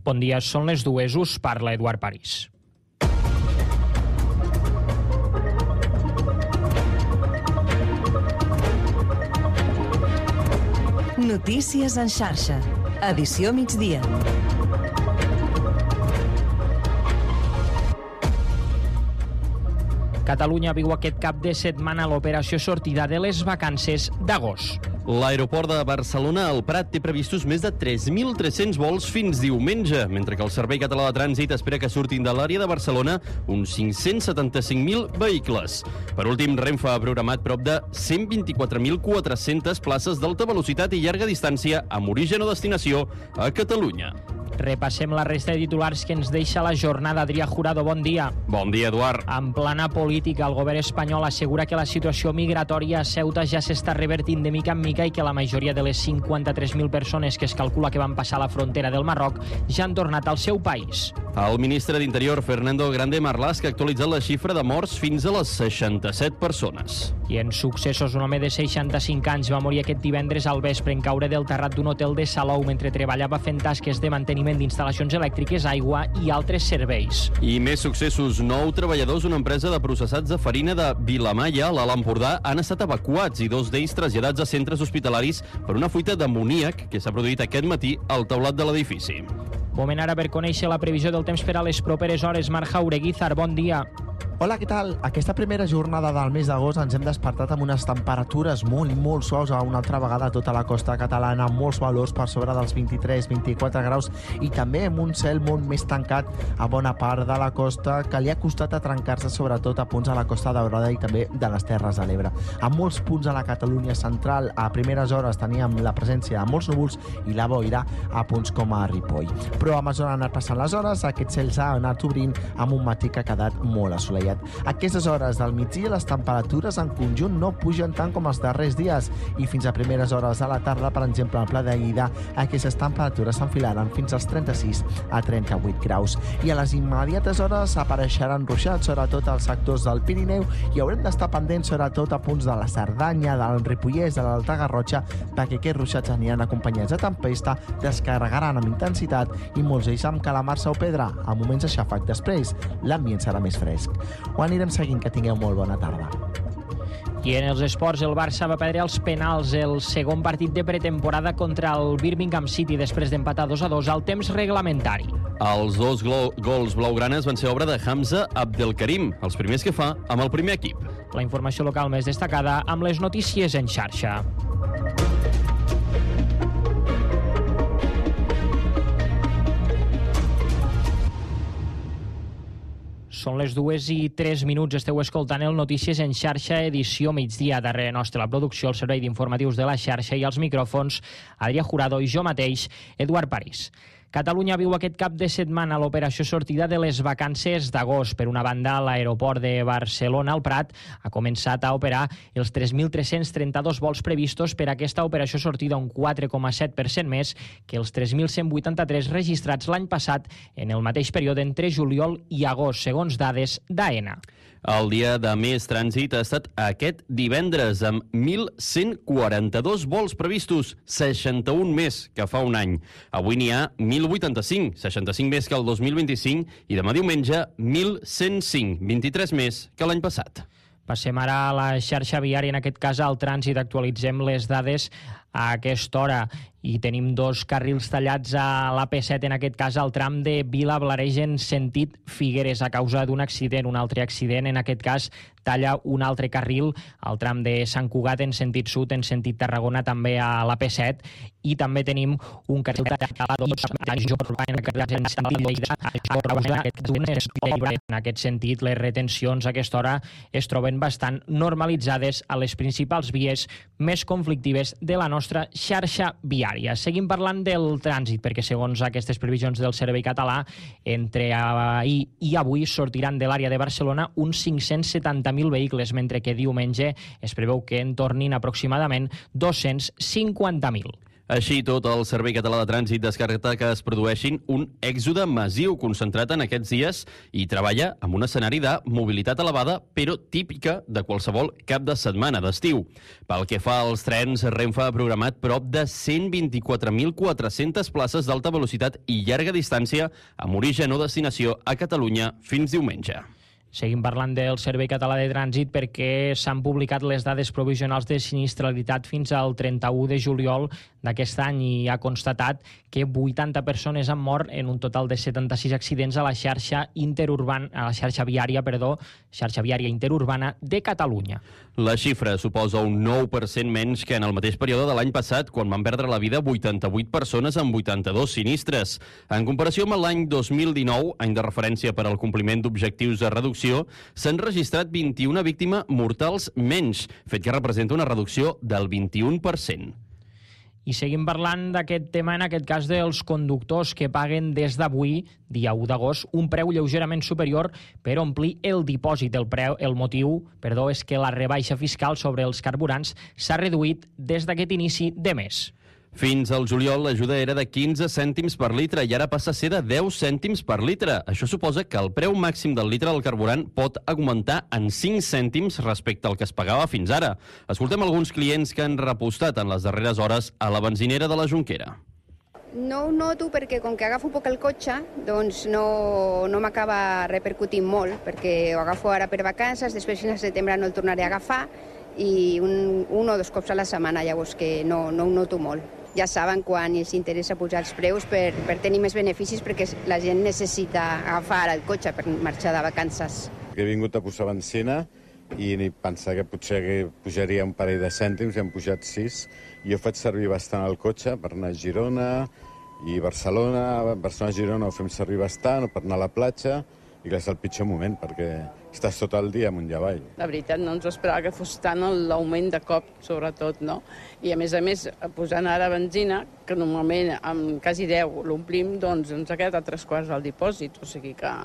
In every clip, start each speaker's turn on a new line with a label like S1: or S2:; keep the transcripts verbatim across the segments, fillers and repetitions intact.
S1: Bon dia, són les dues, us parla Eduard París.
S2: Notícies en xarxa, edició migdia.
S1: Catalunya viu aquest cap de setmana l'operació sortida de les vacances d'agost.
S3: L'aeroport de Barcelona al Prat té previstos més de tres mil tres-cents vols fins diumenge, mentre que el Servei Català de Trànsit espera que surtin de l'àrea de Barcelona uns cinc-cents setanta-cinc mil vehicles. Per últim, Renfe ha programat prop de cent vint-i-quatre mil quatre-cents places d'alta velocitat i llarga distància amb origen o destinació a Catalunya.
S1: Repassem la resta de titulars que ens deixa la jornada. Adrià Jurado, bon dia.
S3: Bon dia, Eduard.
S1: En plana política, el govern espanyol assegura que la situació migratòria a Ceuta ja s'està revertint de mica en mica i que la majoria de les cinquanta-tres mil persones que es calcula que van passar la frontera del Marroc ja han tornat al seu país.
S3: El ministre d'Interior, Fernando Grande Marlaska, ha actualitzat la xifra de morts fins a les seixanta-set persones.
S1: I en successos, un home de seixanta-cinc anys va morir aquest divendres al vespre en caure del terrat d'un hotel de Salou mentre treballava fent tasques de manteniment d'instal·lacions elèctriques, aigua i altres serveis.
S3: I més successos. Nou treballadors d'una empresa de processats de farina de Vilamalla, a l'Alt Empordà, han estat evacuats i dos d'ells traslladats a centres hospitalaris per una fuita d'amoníac que s'ha produït aquest matí al teulat de l'edifici.
S1: Moment ara per conèixer la previsió del temps per a les properes hores. Marc Jaureguizar, bon dia.
S4: Hola, què tal? Aquesta primera jornada del mes d'agost ens hem despertat amb unes temperatures molt i molt suaus a una altra vegada a tota la costa catalana, amb molts valors per sobre dels vint-i-tres vint-i-quatre graus i també amb un cel molt més tancat a bona part de la costa que li ha costat a trencar-se sobretot a punts a la Costa Daurada i també de les Terres de l'Ebre. A molts punts a la Catalunya central a primeres hores teníem la presència de molts núvols i la boira a punts com a Ripoll. Però a mesura han anat passant les hores, aquest cel s'ha anat obrint amb un matí que ha quedat molt assolellat. A aquestes hores del migdia les temperatures en conjunt no pugen tant com els darrers dies i fins a primeres hores de la tarda, per exemple, al Pla de Lleida, aquestes temperatures s'enfilaren fins als trenta-sis a trenta-vuit graus. I a les immediates hores apareixeran ruixats, sobretot als sectors del Pirineu, i haurem d'estar pendents sobretot a punts de la Cerdanya, del Ripollès, de l'Alta Garrotxa, perquè aquests ruixats aniran acompanyats de tempesta, descarregaran amb intensitat i molts d'ells amb calamarsa o pedra, a moments de xàfec. Després, l'ambient serà més fresc. Ho anirem seguint, que tingueu molt bona tarda.
S1: I en els esports, el Barça va perdre els penals el segon partit de pretemporada contra el Birmingham City després d'empatar dos a dos al temps reglamentari.
S3: Els dos gols blaugranes van ser obra de Hamza Abdelkarim, els primers que fa amb el primer equip.
S1: La informació local més destacada amb les notícies en xarxa. Són les dues i tres minuts. Esteu escoltant el Notícies en xarxa, edició migdia. Darrere nostre la producció, el servei d'informatius de la xarxa i els micròfons, Adrià Jurado i jo mateix, Eduard París. Catalunya viu aquest cap de setmana l'operació sortida de les vacances d'agost. Per una banda, l'aeroport de Barcelona, al Prat, ha començat a operar els tres mil tres-cents trenta-dos vols previstos per aquesta operació sortida, un quatre coma set per cent més que els tres mil cent vuitanta-tres registrats l'any passat en el mateix període entre juliol i agost, segons dades d'AENA.
S3: El dia de més trànsit ha estat aquest divendres, amb mil cent quaranta-dos vols previstos, seixanta-un més que fa un any. Avui n'hi ha mil vuitanta-cinc, seixanta-cinc més que el dos mil vint-i-cinc, i demà diumenge mil cent cinc, vint-i-tres més que l'any passat.
S1: Passem ara a la xarxa viària, en aquest cas al trànsit. Actualitzem les dades a aquesta hora i tenim dos carrils tallats a l'A P set, en aquest cas al tram de Vila-Blareja en sentit Figueres a causa d'un accident. Un altre accident, en aquest cas, talla un altre carril al tram de Sant Cugat en sentit sud, en sentit Tarragona, també a l'A P set, i també tenim un carril tallat a la dos a Jorba, en sentit Lleida, a causa d'un escombra. En aquest sentit, les retencions a aquesta hora es troben bastant normalitzades a les principals vies més conflictives de la nostra xarxa viària. Seguim parlant del trànsit, perquè segons aquestes previsions del Servei Català, entre ahir i avui sortiran de l'àrea de Barcelona uns cinc-cents setanta mil vehicles, mentre que diumenge es preveu que en tornin aproximadament dos-cents cinquanta mil.
S3: Així tot, el Servei Català de Trànsit descarta que es produeixin un èxode massiu concentrat en aquests dies i treballa amb un escenari de mobilitat elevada, però típica de qualsevol cap de setmana d'estiu. Pel que fa als trens, Renfe ha programat prop de cent vint-i-quatre mil quatre-centes places d'alta velocitat i llarga distància amb origen o destinació a Catalunya fins diumenge.
S1: Seguim parlant del Servei Català de Trànsit perquè s'han publicat les dades provisionals de sinistralitat fins al trenta-u de juliol d'aquest any i ha constatat que vuitanta persones han mort en un total de setanta-sis accidents a la xarxa interurbana, a la xarxa viària, perdó, xarxa viària interurbana de Catalunya.
S3: La xifra suposa un nou per cent menys que en el mateix període de l'any passat, quan van perdre la vida vuitanta-vuit persones amb vuitanta-dos sinistres. En comparació amb l'any dos mil dinou, any de referència per al compliment d'objectius de reducció, s'han registrat vint-i-una víctimes mortals menys, fet que representa una reducció del vint-i-un per cent.
S1: I seguim parlant d'aquest tema, en aquest cas dels conductors que paguen des d'avui, dia u d'agost, un preu lleugerament superior per omplir el dipòsit. El preu, el motiu, perdó, és que la rebaixa fiscal sobre els carburants s'ha reduït des d'aquest inici de mes.
S3: Fins al juliol, l'ajuda era de quinze cèntims per litre i ara passa a ser de deu cèntims per litre. Això suposa que el preu màxim del litre del carburant pot augmentar en cinc cèntims respecte al que es pagava fins ara. Escoltem alguns clients que han repostat en les darreres hores a la benzinera de la Jonquera.
S5: No ho noto perquè com que agafo poc el cotxe, doncs no, no m'acaba repercutint molt, perquè ho agafo ara per vacances, després fins a setembre no el tornaré a agafar i un, un o dos cops a la setmana, llavors que no, no ho noto molt. Ja saben quan els interessa pujar els preus per, per tenir més beneficis perquè la gent necessita agafar el cotxe per marxar de vacances.
S6: He vingut a posar benzina i ni pensar que potser pujaria un parell de cèntims i han pujat sis. Jo faig servir bastant el cotxe per anar a Girona i Barcelona. Barcelona-Girona ho fem servir bastant per anar a la platja i que és el pitjor moment perquè estàs tot el dia amunt i avall.
S7: La veritat, no ens esperava que fos tant l'augment de cop, sobretot, no? I a més a més, posant ara benzina, que normalment amb quasi deu l'omplim, doncs ens ha quedat a tres quarts al dipòsit, o sigui que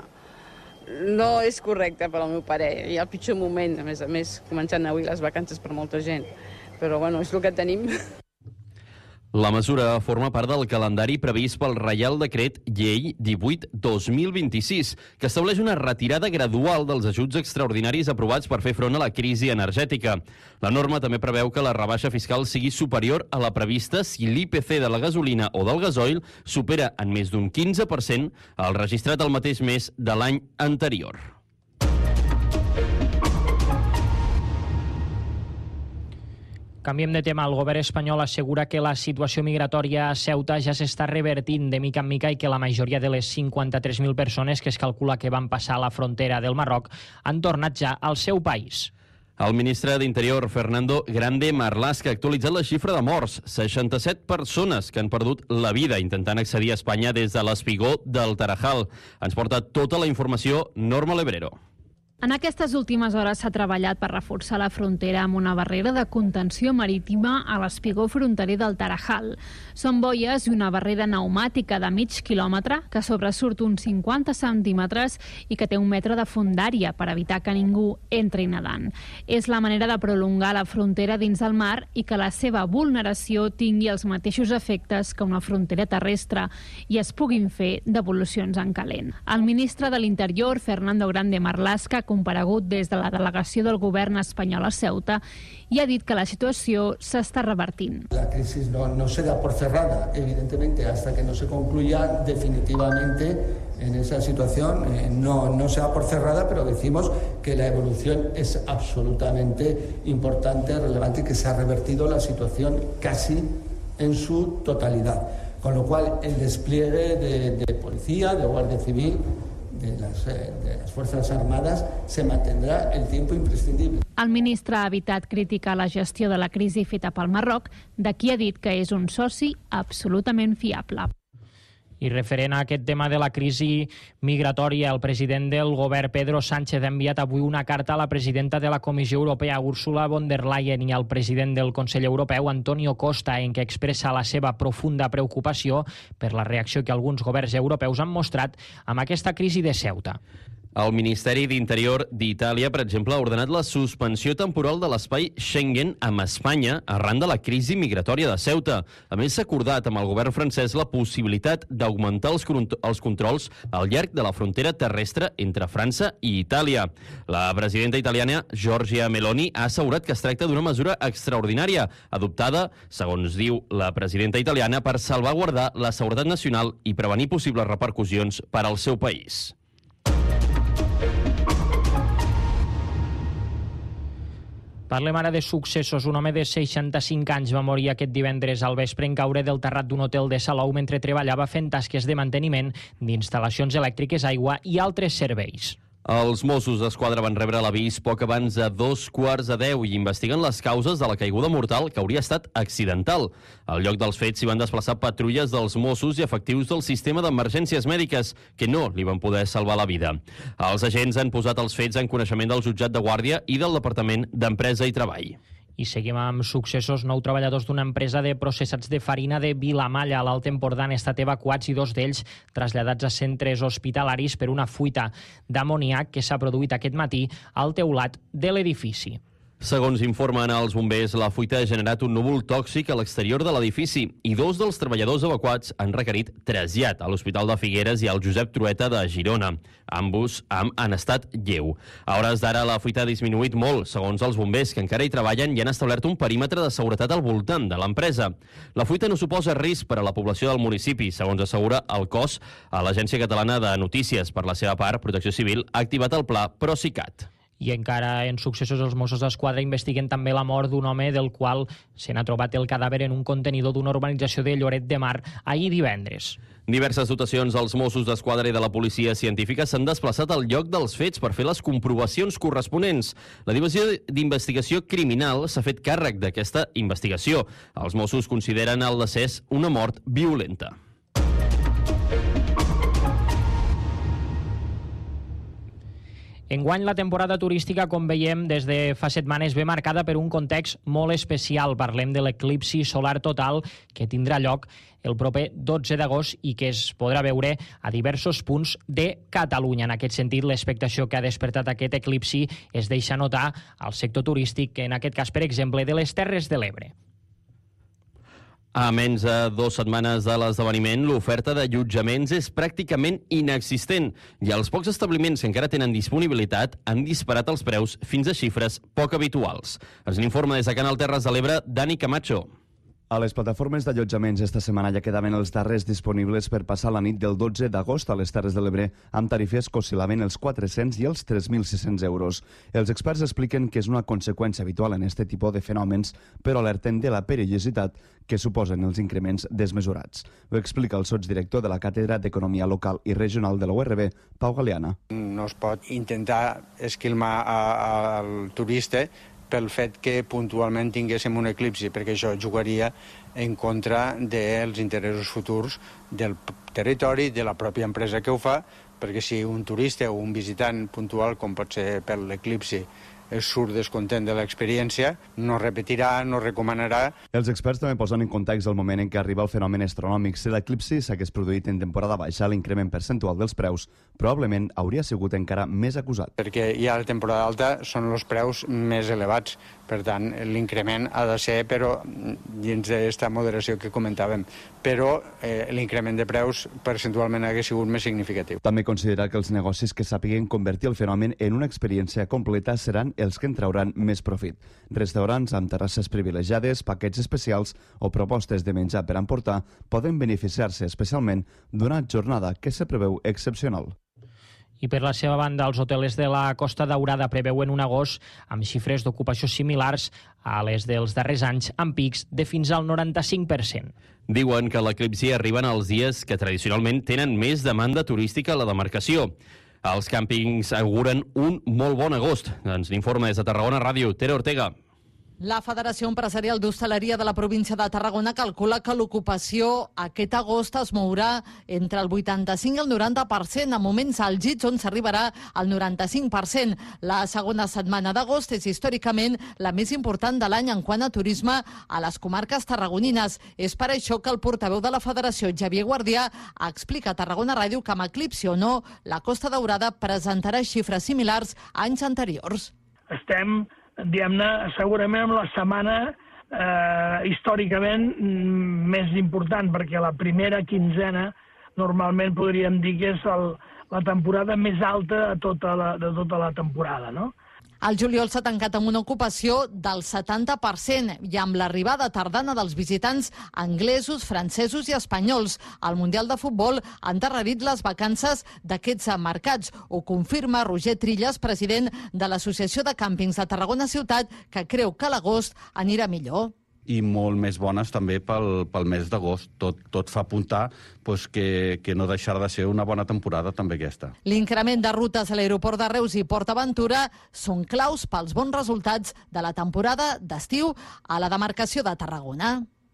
S7: no és correcte per al meu pare. I el pitjor moment, a més a més, començant avui les vacances per molta gent. Però bueno, és el que tenim.
S3: La mesura forma part del calendari previst pel Reial Decret Llei divuit dos mil vint-i-sis, que estableix una retirada gradual dels ajuts extraordinaris aprovats per fer front a la crisi energètica. La norma també preveu que la rebaixa fiscal sigui superior a la prevista si l'I P C de la gasolina o del gasoil supera en més d'un quinze per cent el registrat el mateix mes de l'any anterior.
S1: Canviem de tema. El govern espanyol assegura que la situació migratòria a Ceuta ja s'està revertint de mica en mica i que la majoria de les cinquanta-tres mil persones que es calcula que van passar la frontera del Marroc han tornat ja al seu país.
S3: El ministre d'Interior, Fernando Grande Marlaska, ha actualitzat la xifra de morts. seixanta-set persones que han perdut la vida intentant accedir a Espanya des de l'espigó del Tarajal. Ens porta tota la informació Norma Lebrero.
S8: En aquestes últimes hores s'ha treballat per reforçar la frontera amb una barrera de contenció marítima a l'espigó fronterer del Tarajal. Són boies i una barrera pneumàtica de mig quilòmetre que sobresurt uns cinquanta centímetres i que té un metre de fondària per evitar que ningú entri nedant. És la manera de prolongar la frontera dins del mar i que la seva vulneració tingui els mateixos efectes que una frontera terrestre i es puguin fer devolucions en calent. El ministre de l'Interior, Fernando Grande Marlaska, comparegut des de la delegació del govern espanyol a Ceuta i ha dit que la situació s'està revertint.
S9: La crisis no, no se da por cerrada, evidentemente, hasta que no se concluya definitivamente en esa situación. Eh, no, no se da por cerrada, pero decimos que la evolución es absolutamente importante, relevante, y que se ha revertido la situación casi en su totalidad. Con lo cual, el despliegue de, de policía, de guardia civil, De las, eh, de las Fuerzas Armadas se mantendrá el tiempo imprescindible.
S8: El ministre ha evitat criticar la gestió de la crisi feta pel Marroc, de qui ha dit que és un soci absolutament fiable.
S1: I referent a aquest tema de la crisi migratòria, el president del govern, Pedro Sánchez, ha enviat avui una carta a la presidenta de la Comissió Europea, Ursula von der Leyen, i al president del Consell Europeu, Antonio Costa, en què expressa la seva profunda preocupació per la reacció que alguns governs europeus han mostrat amb aquesta crisi de Ceuta.
S3: El Ministeri d'Interior d'Itàlia, per exemple, ha ordenat la suspensió temporal de l'espai Schengen amb Espanya arran de la crisi migratòria de Ceuta. A més, s'ha acordat amb el govern francès la possibilitat d'augmentar els, els controls al llarg de la frontera terrestre entre França i Itàlia. La presidenta italiana, Giorgia Meloni, ha assegurat que es tracta d'una mesura extraordinària, adoptada, segons diu la presidenta italiana, per salvaguardar la seguretat nacional i prevenir possibles repercussions per al seu país.
S1: Parlem ara de successos. Un home de seixanta-cinc anys va morir aquest divendres al vespre en caure del terrat d'un hotel de Salou mentre treballava fent tasques de manteniment d'instal·lacions elèctriques, aigua i altres serveis.
S3: Els Mossos d'Esquadra van rebre l'avís poc abans de dos quarts de deu i investiguen les causes de la caiguda mortal que hauria estat accidental. Al lloc dels fets s'hi van desplaçar patrulles dels Mossos i efectius del sistema d'emergències mèdiques, que no li van poder salvar la vida. Els agents han posat els fets en coneixement del jutjat de Guàrdia i del Departament d'Empresa i Treball.
S1: I seguim amb successos. Nou treballadors d'una empresa de processats de farina de Vilamalla, a l'Alt Empordà, han estat evacuats i dos d'ells traslladats a centres hospitalaris per una fuita d'amoníac que s'ha produït aquest matí al teulat de l'edifici.
S3: Segons informen els bombers, la fuita ha generat un núvol tòxic a l'exterior de l'edifici i dos dels treballadors evacuats han requerit trasllat a l'Hospital de Figueres i al Josep Trueta de Girona. Ambos han, han estat lleu. A hores d'ara la fuita ha disminuït molt, segons els bombers, que encara hi treballen i han establert un perímetre de seguretat al voltant de l'empresa. La fuita no suposa risc per a la població del municipi, segons assegura el cos. A l'Agència Catalana de Notícies, per la seva part, Protecció Civil ha activat el pla Procicat.
S1: I encara en successos, els Mossos d'Esquadra investiguen també la mort d'un home del qual se n'ha trobat el cadàver en un contenidor d'una urbanització de Lloret de Mar ahir divendres.
S3: Diverses dotacions dels Mossos d'Esquadra i de la policia científica s'han desplaçat al lloc dels fets per fer les comprovacions corresponents. La Divisió d'Investigació Criminal s'ha fet càrrec d'aquesta investigació. Els Mossos consideren el decés una mort violenta.
S1: Enguany la temporada turística, com veiem des de fa setmanes, ve marcada per un context molt especial. Parlem de l'eclipsi solar total que tindrà lloc el proper dotze d'agost i que es podrà veure a diversos punts de Catalunya. En aquest sentit, l'expectació que ha despertat aquest eclipsi es deixa notar al sector turístic, en aquest cas, per exemple, de les Terres de l'Ebre.
S3: A menys de dues setmanes de l'esdeveniment, l'oferta d'allotjaments és pràcticament inexistent i els pocs establiments que encara tenen disponibilitat han disparat els preus fins a xifres poc habituals. Ens n'informa des de Canal Terres de l'Ebre, Dani Camacho.
S10: A les plataformes d'allotjaments esta setmana ja quedaven els darrers disponibles per passar la nit del dotze d'agost a les Terres de l'Ebre amb tarifes que oscil·laven els quatre-cents i els tres mil sis-cents euros. Els experts expliquen que és una conseqüència habitual en aquest tipus de fenòmens, però alerten de la perillositat que suposen els increments desmesurats. Ho explica el sotsdirector de la Càtedra d'Economia Local i Regional de la U R B, Pau Galeana.
S11: No es pot intentar esquilmar al turista pel fet que puntualment tinguéssim un eclipsi, perquè això jugaria en contra dels interessos futurs del territori, de la pròpia empresa que ho fa, perquè si un turista o un visitant puntual, com pot ser per l'eclipsi, surt descontent de l'experiència, no repetirà, no recomanarà.
S10: Els experts també posen en context el moment en què arriba el fenomen astronòmic. Si l'eclipsi s'hagués produït en temporada baixa, l'increment percentual dels preus probablement hauria sigut encara més acusat.
S11: Perquè ja a la temporada alta són els preus més elevats, per tant l'increment ha de ser, però dins d'aquesta moderació que comentàvem, però eh, l'increment de preus percentualment hagués sigut més significatiu.
S10: També considera que els negocis que sàpiguen convertir el fenomen en una experiència completa seran els que en trauran més profit. Restaurants amb terrasses privilegiades, paquets especials o propostes de menjar per emportar poden beneficiar-se especialment d'una jornada que se preveu excepcional.
S1: I per la seva banda, els hotelers de la Costa Daurada preveuen un agost amb xifres d'ocupació similars a les dels darrers anys, amb pics de fins al noranta-cinc per cent.
S3: Diuen que l'eclipsi arriben els dies que tradicionalment tenen més demanda turística a la demarcació. Els càmpings auguren un molt bon agost. Ens n'informa des de Tarragona Ràdio, Tere Ortega.
S12: La Federació Empresarial d'Hostaleria de la província de Tarragona calcula que l'ocupació aquest agost es mourà entre el vuitanta-cinc i el noranta per cent, a moments àlgids on s'arribarà al noranta-cinc per cent. La segona setmana d'agost és històricament la més important de l'any en quant a turisme a les comarques tarragonines. És per això que el portaveu de la Federació, Xavier Guardià, explica a Tarragona Ràdio que, amb eclipsi o no, la Costa Daurada presentarà xifres similars a anys anteriors.
S13: Estem, diguem-ne, segurament amb la setmana eh, històricament més important, perquè la primera quinzena normalment podríem dir que és el, la temporada més alta de tota la, de tota la temporada, no?
S12: El juliol s'ha tancat amb una ocupació del setanta per cent i amb l'arribada tardana dels visitants anglesos, francesos i espanyols. El Mundial de Futbol ha endarrerit les vacances d'aquests mercats. Ho confirma Roger Trilles, president de l'Associació de Càmpings de Tarragona Ciutat, que creu que l'agost anirà millor.
S14: I molt més bones també pel, pel mes d'agost. Tot, tot fa apuntar pues, que, que no deixarà de ser una bona temporada també aquesta.
S12: L'increment de rutes a l'aeroport de Reus i Port Aventura són claus pels bons resultats de la temporada d'estiu a la demarcació de Tarragona.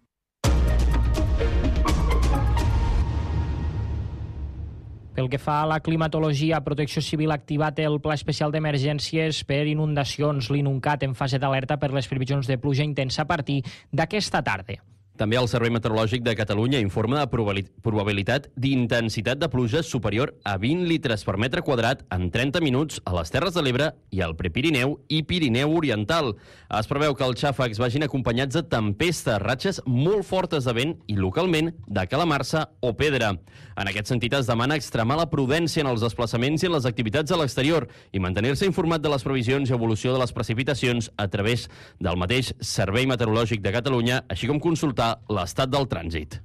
S1: Pel que fa a la climatologia, Protecció Civil ha activat el Pla Especial d'Emergències per inundacions, l'INUNCAT, en fase d'alerta per les previsions de pluja intensa a partir d'aquesta tarda.
S3: També el Servei Meteorològic de Catalunya informa de probabilitat d'intensitat de pluja superior a vint litres per metre quadrat en trenta minuts a les Terres de l'Ebre i al Prepirineu i Pirineu Oriental. Es preveu que els xàfecs vagin acompanyats de tempestes, ratxes molt fortes de vent i, localment, de calamarsa o pedra. En aquest sentit, es demana extremar la prudència en els desplaçaments i en les activitats a l'exterior i mantenir-se informat de les previsions i evolució de les precipitacions a través del mateix Servei Meteorològic de Catalunya, així com consultar l'estat del trànsit.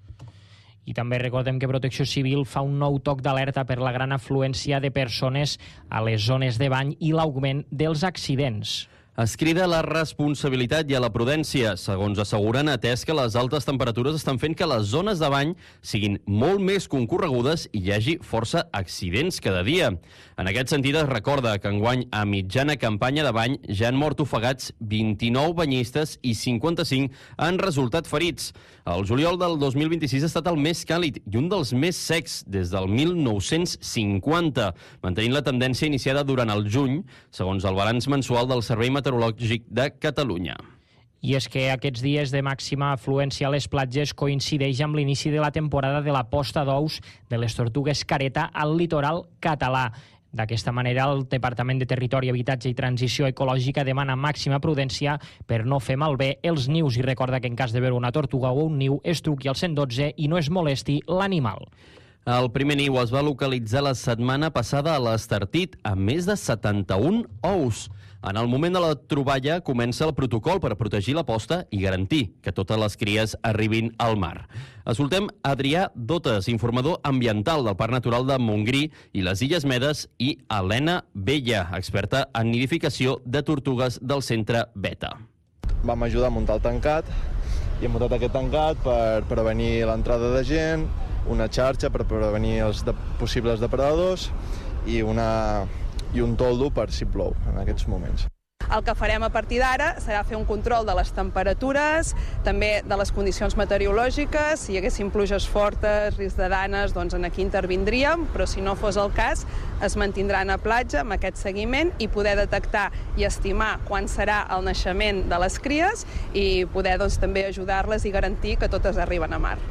S1: I també recordem que Protecció Civil fa un nou toc d'alerta per la gran afluència de persones a les zones de bany i l'augment dels accidents.
S3: Es crida a la responsabilitat i a la prudència, segons asseguren, atès que les altes temperatures estan fent que les zones de bany siguin molt més concorregudes i hi hagi força accidents cada dia. En aquest sentit, es recorda que enguany, a mitjana campanya de bany, ja han mort ofegats vint-i-nou banyistes i cinquanta-cinc han resultat ferits. El juliol del dos mil vint-i-sis ha estat el més càlid i un dels més secs des del mil nou-cents cinquanta, mantenint la tendència iniciada durant el juny, segons el balanç mensual del Servei Meteorològic de Catalunya.
S1: I és que aquests dies de màxima afluència a les platges coincideix amb l'inici de la temporada de la posta d'ous de les tortugues careta al litoral català. D'aquesta manera, el Departament de Territori, Habitatge i Transició Ecològica demana màxima prudència per no fer malbé els nius i recorda que en cas de veure una tortuga o un niu es truqui al cent dotze i no es molesti l'animal.
S3: El primer niu es va localitzar la setmana passada a l'Estartit amb més de setanta-un ous. En el moment de la troballa comença el protocol per protegir la posta i garantir que totes les cries arribin al mar. Escoltem Adrià Dotes, informador ambiental del Parc Natural de Montgrí i les Illes Medes, i Helena Bella, experta en nidificació de tortugues del centre Beta.
S15: Vam ajudar a muntar el tancat i hem muntat aquest tancat per prevenir l'entrada de gent, una xarxa per prevenir els de possibles depredadors i una... i un toldo per si plou en aquests moments.
S16: El que farem a partir d'ara serà fer un control de les temperatures, també de les condicions meteorològiques. Si hi haguessin pluges fortes, risc de danes, doncs en aquí intervindríem, però si no fos el cas, es mantindran a platja amb aquest seguiment i poder detectar i estimar quan serà el naixement de les cries i poder doncs, també ajudar-les i garantir que totes arriben a mar.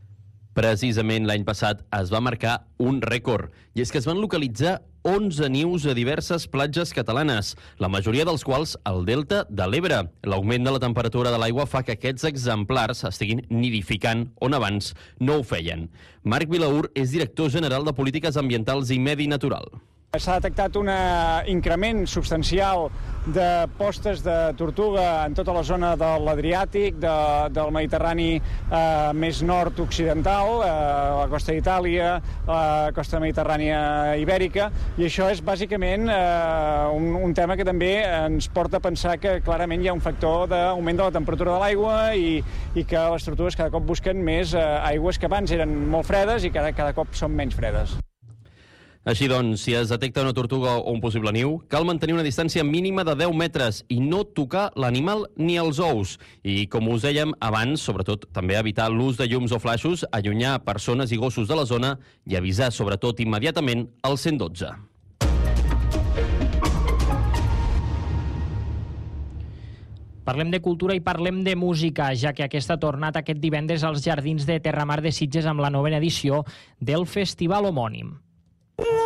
S3: Precisament l'any passat es va marcar un rècord, i és que es van localitzar onze nius a diverses platges catalanes, la majoria dels quals al delta de l'Ebre. L'augment de la temperatura de l'aigua fa que aquests exemplars estiguin nidificant on abans no ho feien. Marc Vilaur és director general de Polítiques Ambientals i Medi Natural.
S17: S'ha detectat un increment substancial de postes de tortuga en tota la zona de l'Adriàtic, de, del Mediterrani eh, més nord-occidental, eh, la costa d'Itàlia, la costa mediterrània ibèrica, i això és bàsicament eh, un, un tema que també ens porta a pensar que clarament hi ha un factor d'augment de la temperatura de l'aigua i, i que les tortugues cada cop busquen més eh, aigües que abans eren molt fredes i cada, cada cop són menys fredes.
S3: Així doncs, si es detecta una tortuga o un possible niu, cal mantenir una distància mínima de deu metres i no tocar l'animal ni els ous. I, com us dèiem abans, sobretot també evitar l'ús de llums o flaixos, allunyar persones i gossos de la zona i avisar, sobretot, immediatament al cent dotze.
S1: Parlem de cultura i parlem de música, ja que aquesta ha tornat aquest divendres als Jardins de Terramar de Sitges amb la novena edició del festival homònim.